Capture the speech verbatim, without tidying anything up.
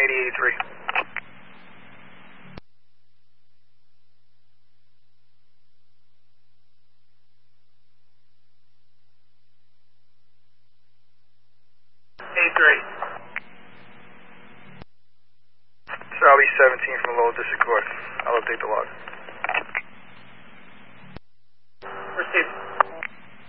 eighty eighty-three. eighty-three. Charlie seventeen from the Lower District Court. I'll update the log. Received.